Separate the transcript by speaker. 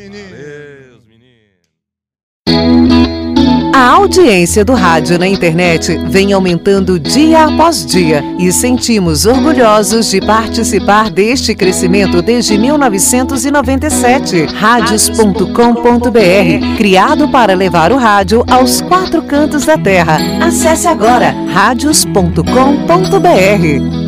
Speaker 1: Valeu, meninos.
Speaker 2: A audiência do rádio na internet vem aumentando dia após dia e sentimos orgulhosos de participar deste crescimento desde 1997. Radios.com.br, criado para levar o rádio aos 4 cantos da terra. Acesse agora radios.com.br.